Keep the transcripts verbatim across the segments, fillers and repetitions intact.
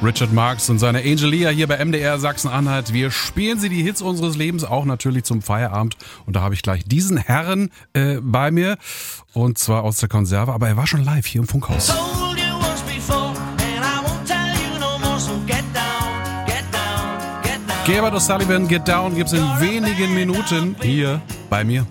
Richard Marx und seine Angelia hier bei M D R Sachsen-Anhalt. Wir spielen sie die Hits unseres Lebens auch natürlich zum Feierabend. Und da habe ich gleich diesen Herren äh, bei mir. Und zwar aus der Konserve. Aber er war schon live hier im Funkhaus. Gilbert O'Sullivan, Get Down, gibt's in wenigen Minuten hier bei mir.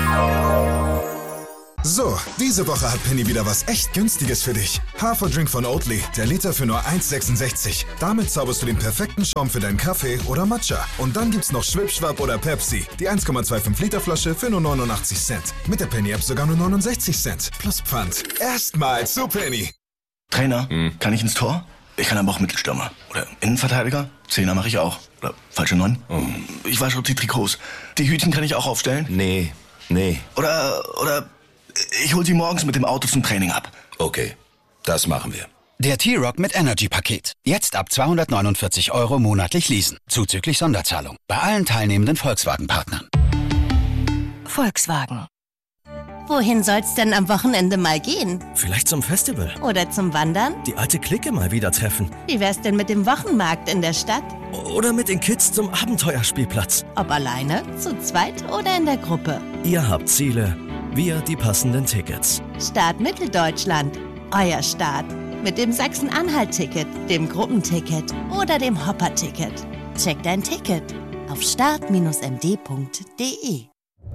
So, diese Woche hat Penny wieder was echt Günstiges für dich. Haferdrink von Oatly, der Liter für nur eins Komma sechsundsechzig. Damit zauberst du den perfekten Schaum für deinen Kaffee oder Matcha. Und dann gibt's noch Schwipschwap oder Pepsi, die eins Komma fünfundzwanzig Liter Flasche für nur neunundachtzig Cent. Mit der Penny-App sogar nur neunundsechzig Cent. Plus Pfand. Erstmal zu Penny. Trainer, hm. kann ich ins Tor? Ich kann aber auch Mittelstürmer. Oder Innenverteidiger. Zehner mache ich auch. Oder falsche Neun. Oh. Ich wasche auch die Trikots. Die Hütchen kann ich auch aufstellen. Nee, nee. Oder, oder... Ich hol sie morgens mit dem Auto zum Training ab. Okay, das machen wir. Der T-Rock mit Energy-Paket. Jetzt ab zweihundertneunundvierzig Euro monatlich leasen. Zuzüglich Sonderzahlung. Bei allen teilnehmenden Volkswagen-Partnern. Volkswagen. Wohin soll's denn am Wochenende mal gehen? Vielleicht zum Festival. Oder zum Wandern? Die alte Clique mal wieder treffen. Wie wär's denn mit dem Wochenmarkt in der Stadt? Oder mit den Kids zum Abenteuerspielplatz. Ob alleine, zu zweit oder in der Gruppe. Ihr habt Ziele, wir die passenden Tickets. Start Mitteldeutschland. Euer Start. Mit dem Sachsen-Anhalt-Ticket, dem Gruppenticket oder dem Hopper-Ticket. Check dein Ticket auf start Bindestrich m d punkt d e.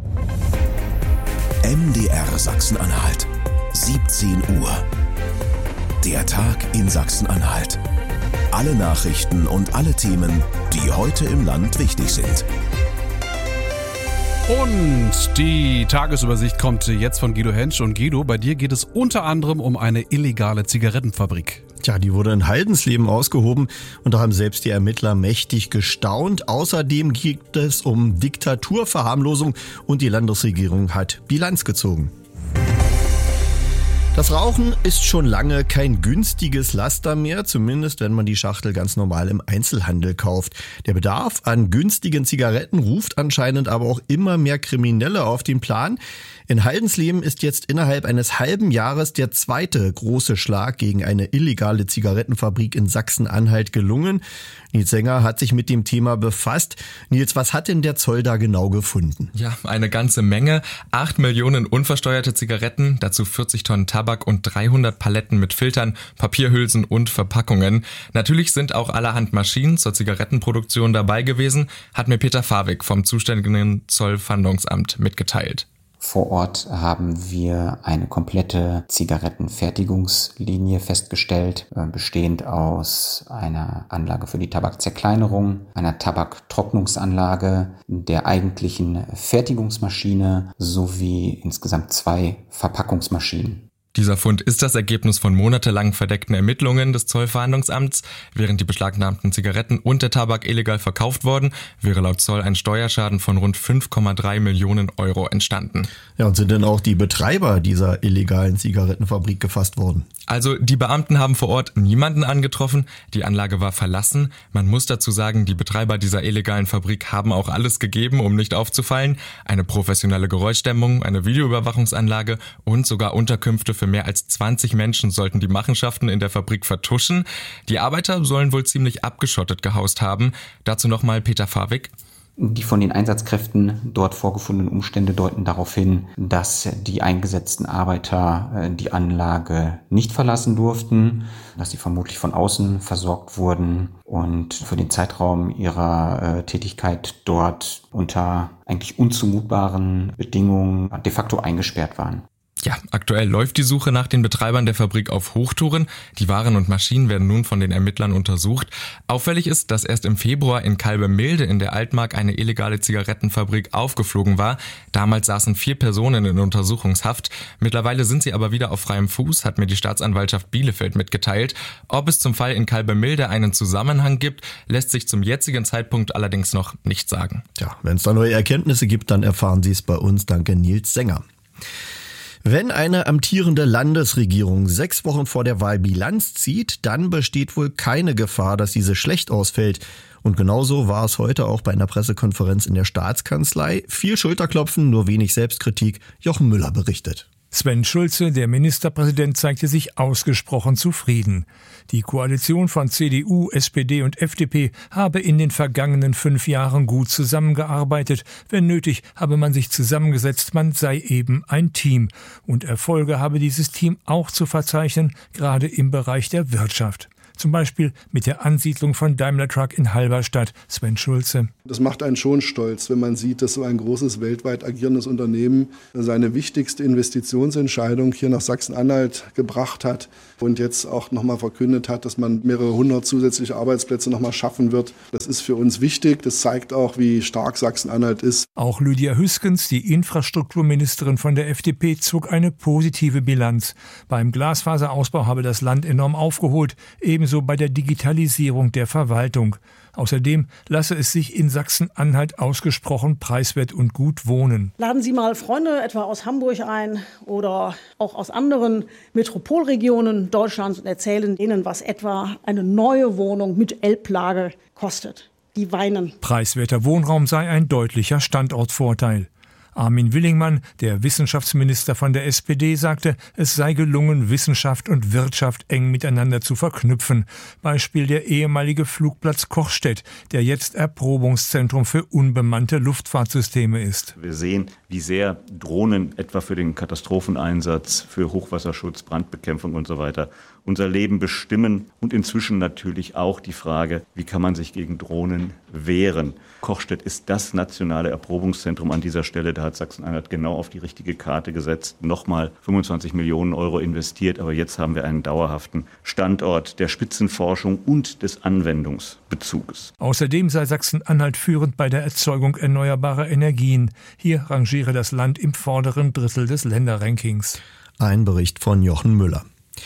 M D R Sachsen-Anhalt. siebzehn Uhr. Der Tag in Sachsen-Anhalt. Alle Nachrichten und alle Themen, die heute im Land wichtig sind. Und die Tagesübersicht kommt jetzt von Guido Hensch. Und Guido, bei dir geht es unter anderem um eine illegale Zigarettenfabrik. Tja, die wurde in Haldensleben ausgehoben und da haben selbst die Ermittler mächtig gestaunt. Außerdem geht es um Diktaturverharmlosung und die Landesregierung hat Bilanz gezogen. Das Rauchen ist schon lange kein günstiges Laster mehr, zumindest wenn man die Schachtel ganz normal im Einzelhandel kauft. Der Bedarf an günstigen Zigaretten ruft anscheinend aber auch immer mehr Kriminelle auf den Plan. In Haldensleben ist jetzt innerhalb eines halben Jahres der zweite große Schlag gegen eine illegale Zigarettenfabrik in Sachsen-Anhalt gelungen. Nils Sänger hat sich mit dem Thema befasst. Nils, was hat denn der Zoll da genau gefunden? Ja, eine ganze Menge. Acht Millionen unversteuerte Zigaretten, dazu vierzig Tonnen Tabak und dreihundert Paletten mit Filtern, Papierhülsen und Verpackungen. Natürlich sind auch allerhand Maschinen zur Zigarettenproduktion dabei gewesen, hat mir Peter Fawig vom zuständigen Zollfahndungsamt mitgeteilt. Vor Ort haben wir eine komplette Zigarettenfertigungslinie festgestellt, bestehend aus einer Anlage für die Tabakzerkleinerung, einer Tabaktrocknungsanlage, der eigentlichen Fertigungsmaschine sowie insgesamt zwei Verpackungsmaschinen. Dieser Fund ist das Ergebnis von monatelang verdeckten Ermittlungen des Zollfahndungsamts. Während die beschlagnahmten Zigaretten und der Tabak illegal verkauft wurden, wäre laut Zoll ein Steuerschaden von rund fünf Komma drei Millionen Euro entstanden. Ja, und sind denn auch die Betreiber dieser illegalen Zigarettenfabrik gefasst worden? Also die Beamten haben vor Ort niemanden angetroffen, die Anlage war verlassen. Man muss dazu sagen, die Betreiber dieser illegalen Fabrik haben auch alles gegeben, um nicht aufzufallen. Eine professionelle Geräuschdämmung, eine Videoüberwachungsanlage und sogar Unterkünfte für mehr als zwanzig Menschen sollten die Machenschaften in der Fabrik vertuschen. Die Arbeiter sollen wohl ziemlich abgeschottet gehaust haben. Dazu nochmal Peter Fawig. Die von den Einsatzkräften dort vorgefundenen Umstände deuten darauf hin, dass die eingesetzten Arbeiter die Anlage nicht verlassen durften, dass sie vermutlich von außen versorgt wurden und für den Zeitraum ihrer Tätigkeit dort unter eigentlich unzumutbaren Bedingungen de facto eingesperrt waren. Ja, aktuell läuft die Suche nach den Betreibern der Fabrik auf Hochtouren. Die Waren und Maschinen werden nun von den Ermittlern untersucht. Auffällig ist, dass erst im Februar in Kalbemilde in der Altmark eine illegale Zigarettenfabrik aufgeflogen war. Damals saßen vier Personen in Untersuchungshaft. Mittlerweile sind sie aber wieder auf freiem Fuß, hat mir die Staatsanwaltschaft Bielefeld mitgeteilt. Ob es zum Fall in Kalbemilde einen Zusammenhang gibt, lässt sich zum jetzigen Zeitpunkt allerdings noch nicht sagen. Tja, wenn es da neue Erkenntnisse gibt, dann erfahren Sie es bei uns. Danke, Nils Sänger. Wenn eine amtierende Landesregierung sechs Wochen vor der Wahl Bilanz zieht, dann besteht wohl keine Gefahr, dass diese schlecht ausfällt. Und genauso war es heute auch bei einer Pressekonferenz in der Staatskanzlei. Viel Schulterklopfen, nur wenig Selbstkritik. Jochen Müller berichtet. Sven Schulze, der Ministerpräsident, zeigte sich ausgesprochen zufrieden. Die Koalition von C D U, S P D und F D P habe in den vergangenen fünf Jahren gut zusammengearbeitet. Wenn nötig, habe man sich zusammengesetzt, man sei eben ein Team. Und Erfolge habe dieses Team auch zu verzeichnen, gerade im Bereich der Wirtschaft. Zum Beispiel mit der Ansiedlung von Daimler Truck in Halberstadt. Sven Schulze. Das macht einen schon stolz, wenn man sieht, dass so ein großes, weltweit agierendes Unternehmen seine wichtigste Investitionsentscheidung hier nach Sachsen-Anhalt gebracht hat und jetzt auch nochmal verkündet hat, dass man mehrere hundert zusätzliche Arbeitsplätze nochmal schaffen wird. Das ist für uns wichtig. Das zeigt auch, wie stark Sachsen-Anhalt ist. Auch Lydia Hüskens, die Infrastrukturministerin von der F D P, zog eine positive Bilanz. Beim Glasfaserausbau habe das Land enorm aufgeholt, ebenso so bei der Digitalisierung der Verwaltung. Außerdem lasse es sich in Sachsen-Anhalt ausgesprochen preiswert und gut wohnen. Laden Sie mal Freunde etwa aus Hamburg ein oder auch aus anderen Metropolregionen Deutschlands und erzählen denen, was etwa eine neue Wohnung mit Elblage kostet. Die weinen. Preiswerter Wohnraum sei ein deutlicher Standortvorteil. Armin Willingmann, der Wissenschaftsminister von der S P D, sagte, es sei gelungen, Wissenschaft und Wirtschaft eng miteinander zu verknüpfen. Beispiel der ehemalige Flugplatz Kochstedt, der jetzt Erprobungszentrum für unbemannte Luftfahrtsysteme ist. Wir sehen, wie sehr Drohnen etwa für den Katastropheneinsatz, für Hochwasserschutz, Brandbekämpfung und so weiter unser Leben bestimmen und inzwischen natürlich auch die Frage, wie kann man sich gegen Drohnen wehren. Kochstedt ist das nationale Erprobungszentrum an dieser Stelle. Da hat Sachsen-Anhalt genau auf die richtige Karte gesetzt, nochmal fünfundzwanzig Millionen Euro investiert. Aber jetzt haben wir einen dauerhaften Standort der Spitzenforschung und des Anwendungsbezuges. Außerdem sei Sachsen-Anhalt führend bei der Erzeugung erneuerbarer Energien. Hier rangiere das Land im vorderen Drittel des Länderrankings. Ein Bericht von Jochen Müller.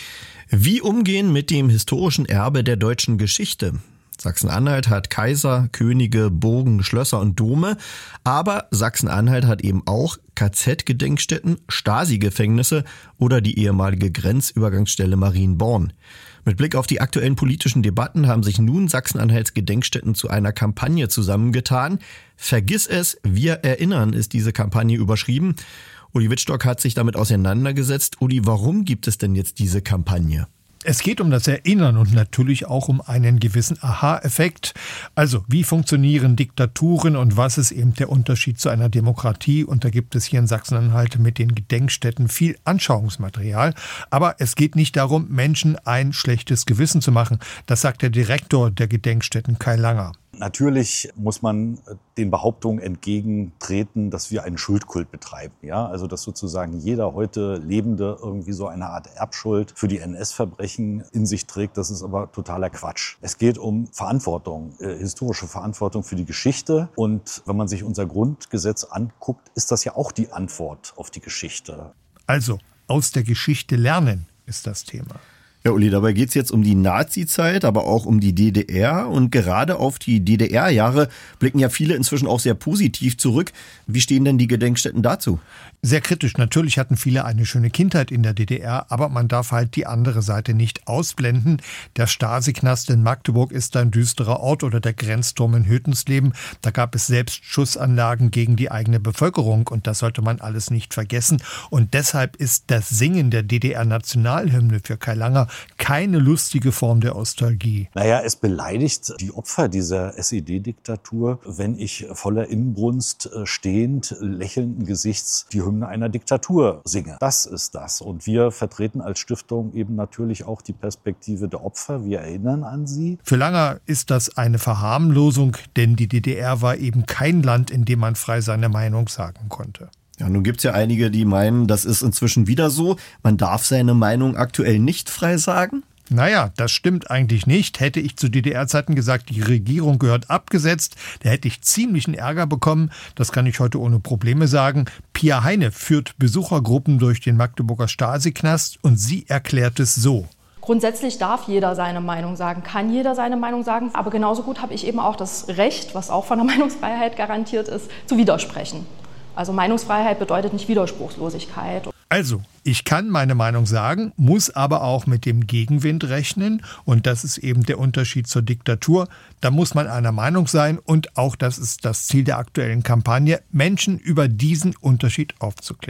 Wie umgehen mit dem historischen Erbe der deutschen Geschichte? Sachsen-Anhalt hat Kaiser, Könige, Burgen, Schlösser und Dome, aber Sachsen-Anhalt hat eben auch K Z-Gedenkstätten, Stasi-Gefängnisse oder die ehemalige Grenzübergangsstelle Marienborn. Mit Blick auf die aktuellen politischen Debatten haben sich nun Sachsen-Anhalts Gedenkstätten zu einer Kampagne zusammengetan. Vergiss es, wir erinnern, ist diese Kampagne überschrieben. Uli Wittstock hat sich damit auseinandergesetzt. Uli, warum gibt es denn jetzt diese Kampagne? Es geht um das Erinnern und natürlich auch um einen gewissen Aha-Effekt. Also, wie funktionieren Diktaturen und was ist eben der Unterschied zu einer Demokratie? Und da gibt es hier in Sachsen-Anhalt mit den Gedenkstätten viel Anschauungsmaterial. Aber es geht nicht darum, Menschen ein schlechtes Gewissen zu machen. Das sagt der Direktor der Gedenkstätten, Kai Langer. Natürlich muss man den Behauptungen entgegentreten, dass wir einen Schuldkult betreiben. Ja, also dass sozusagen jeder heute Lebende irgendwie so eine Art Erbschuld für die N S-Verbrechen in sich trägt. Das ist aber totaler Quatsch. Es geht um Verantwortung, äh, historische Verantwortung für die Geschichte. Und wenn man sich unser Grundgesetz anguckt, ist das ja auch die Antwort auf die Geschichte. Also aus der Geschichte lernen ist das Thema. Ja, Uli, dabei geht's jetzt um die Nazi-Zeit, aber auch um die D D R. Und gerade auf die D D R-Jahre blicken ja viele inzwischen auch sehr positiv zurück. Wie stehen denn die Gedenkstätten dazu? Sehr kritisch. Natürlich hatten viele eine schöne Kindheit in der D D R, aber man darf halt die andere Seite nicht ausblenden. Der Stasi-Knast in Magdeburg ist ein düsterer Ort oder der Grenzturm in Hötensleben. Da gab es selbst Schussanlagen gegen die eigene Bevölkerung und das sollte man alles nicht vergessen. Und deshalb ist das Singen der D D R-Nationalhymne für Kai Langer keine lustige Form der Nostalgie. Naja, es beleidigt die Opfer dieser S E D-Diktatur, wenn ich voller Inbrunst stehend, lächelnden Gesichts die Hymne einer Diktatur singe. Das ist das. Und wir vertreten als Stiftung eben natürlich auch die Perspektive der Opfer. Wir erinnern an sie. Für Langer ist das eine Verharmlosung, denn die D D R war eben kein Land, in dem man frei seine Meinung sagen konnte. Ja, nun gibt's ja einige, die meinen, das ist inzwischen wieder so. Man darf seine Meinung aktuell nicht frei sagen. Naja, das stimmt eigentlich nicht. Hätte ich zu D D R-Zeiten gesagt, die Regierung gehört abgesetzt, da hätte ich ziemlichen Ärger bekommen. Das kann ich heute ohne Probleme sagen. Pia Heine führt Besuchergruppen durch den Magdeburger Stasi-Knast und sie erklärt es so. Grundsätzlich darf jeder seine Meinung sagen, kann jeder seine Meinung sagen, aber genauso gut habe ich eben auch das Recht, was auch von der Meinungsfreiheit garantiert ist, zu widersprechen. Also Meinungsfreiheit bedeutet nicht Widerspruchslosigkeit. Also, ich kann meine Meinung sagen, muss aber auch mit dem Gegenwind rechnen. Und das ist eben der Unterschied zur Diktatur. Da muss man einer Meinung sein und auch das ist das Ziel der aktuellen Kampagne, Menschen über diesen Unterschied aufzuklären.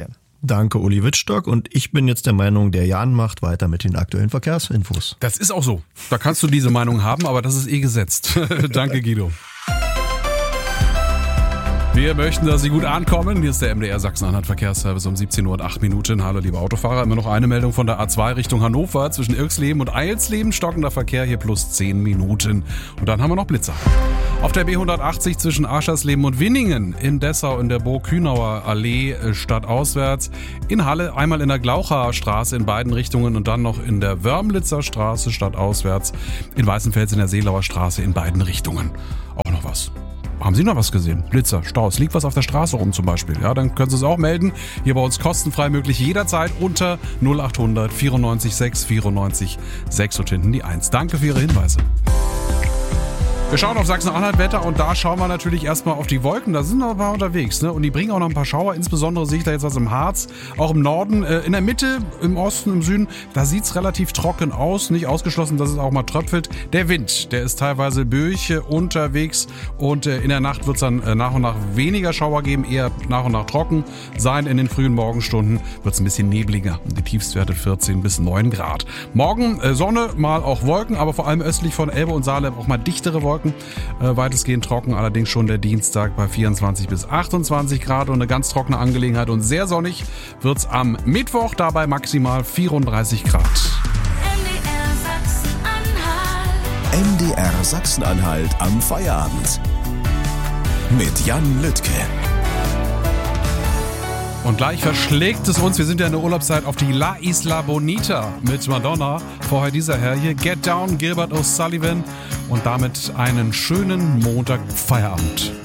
Danke, Uli Wittstock. Und ich bin jetzt der Meinung, der Jan macht weiter mit den aktuellen Verkehrsinfos. Das ist auch so. Da kannst du diese Meinung haben, aber das ist eh gesetzt. Danke, Guido. Wir möchten, dass Sie gut ankommen. Hier ist der M D R Sachsen-Anhalt Verkehrsservice um siebzehn Uhr und acht Minuten. Hallo, liebe Autofahrer. Immer noch eine Meldung von der A zwei Richtung Hannover. Zwischen Irksleben und Eilsleben stockender Verkehr hier plus zehn Minuten. Und dann haben wir noch Blitzer. Auf der B hundertachtzig zwischen Aschersleben und Winningen in Dessau in der Burg-Kühnauer Allee stadtauswärts. In Halle einmal in der Glaucher Straße in beiden Richtungen und dann noch in der Wörmlitzer Straße stadtauswärts. In Weißenfels in der Seelauer Straße in beiden Richtungen. Auch noch was. Haben Sie noch was gesehen? Blitzer, Staus, liegt was auf der Straße rum zum Beispiel? Ja, dann können Sie es auch melden. Hier bei uns kostenfrei möglich jederzeit unter null achthundert vierundneunzig sechs vierundneunzig sechs und hinten die eins. Danke für Ihre Hinweise. Wir schauen auf Sachsen-Anhalt Wetter und da schauen wir natürlich erstmal auf die Wolken. Da sind noch ein paar unterwegs, ne? Und die bringen auch noch ein paar Schauer. Insbesondere sehe ich da jetzt was im Harz, auch im Norden, äh, in der Mitte, im Osten, im Süden. Da sieht es relativ trocken aus. Nicht ausgeschlossen, dass es auch mal tröpfelt. Der Wind, der ist teilweise böig äh, unterwegs und äh, in der Nacht wird es dann äh, nach und nach weniger Schauer geben, eher nach und nach trocken sein. In den frühen Morgenstunden wird es ein bisschen nebliger. Die Tiefstwerte vierzehn bis neun Grad. Morgen äh, Sonne, mal auch Wolken, aber vor allem östlich von Elbe und Saale auch mal dichtere Wolken. Äh, weitestgehend trocken, allerdings schon der Dienstag bei vierundzwanzig bis achtundzwanzig Grad und eine ganz trockene Angelegenheit und sehr sonnig wird's am Mittwoch, dabei maximal vierunddreißig Grad. M D R Sachsen-Anhalt am Feierabend mit Jan Lüttke. Und gleich verschlägt es uns, wir sind ja in der Urlaubszeit, auf die La Isla Bonita mit Madonna. Vorher dieser Herr hier, Get Down, Gilbert O'Sullivan und damit einen schönen Montag Feierabend.